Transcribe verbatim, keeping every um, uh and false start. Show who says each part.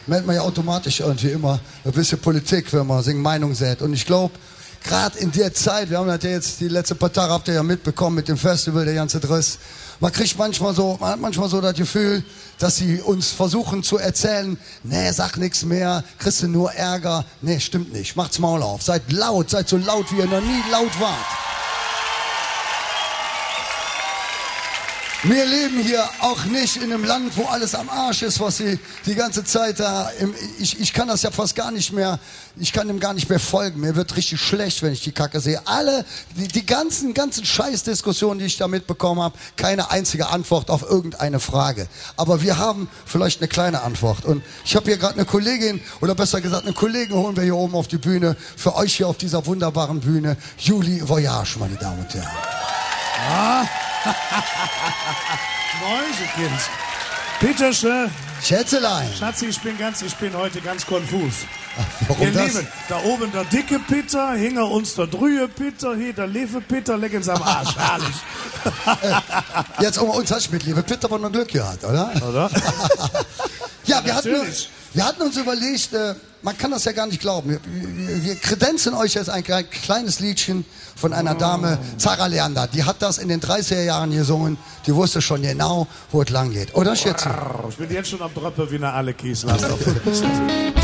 Speaker 1: merkt man ja automatisch irgendwie immer ein bisschen Politik, wenn man seine Meinung sät. Und ich glaube, gerade in der Zeit, wir haben das ja jetzt die letzte paar Tage, habt ihr ja mitbekommen mit dem Festival, der ganze Driss. Man kriegt manchmal so, man hat manchmal so das Gefühl, dass sie uns versuchen zu erzählen, nee, sag nichts mehr, kriegst du nur Ärger. Nee, stimmt nicht, macht's Maul auf. Seid laut, seid so laut, wie ihr noch nie laut wart. Wir leben hier auch nicht in einem Land, wo alles am Arsch ist, was sie die ganze Zeit da, im, ich, ich kann das ja fast gar nicht mehr, ich kann dem gar nicht mehr folgen. Mir wird richtig schlecht, wenn ich die Kacke sehe. Alle, die, die ganzen, ganzen Scheißdiskussionen, die ich da mitbekommen habe, keine einzige Antwort auf irgendeine Frage. Aber wir haben vielleicht eine kleine Antwort. Und ich habe hier gerade eine Kollegin, oder besser gesagt eine Kollegin holen wir hier oben auf die Bühne, für euch hier auf dieser wunderbaren Bühne, Julie Voyage, meine Damen und Herren.
Speaker 2: Ah. Mäusekind. Peterchen.
Speaker 1: Schätzelein.
Speaker 2: Schatzi, ich bin ganz, ich bin heute ganz konfus.
Speaker 1: Ach, warum
Speaker 2: Ihr
Speaker 1: das?
Speaker 2: Lieben, da oben der dicke Peter, hinter uns der drühe Peter, hier der Lefe Peter, lecken's am Arsch, herrlich.
Speaker 1: äh, jetzt um uns hast du mit liebe Peter von noch Glück gehabt, oder?
Speaker 2: Oder?
Speaker 1: Ja, wir hatten,
Speaker 2: Natürlich.
Speaker 1: wir hatten uns überlegt, äh, man kann das ja gar nicht glauben. Wir, wir, wir kredenzen euch jetzt ein kleines Liedchen von einer Dame, Zara Leander. Die hat das in den dreißiger Jahren gesungen. Die wusste schon genau, wo es lang geht. Oder, Schätze?
Speaker 2: Ich bin jetzt schon am Dröppe wie eine alle Kies. Lasst auf.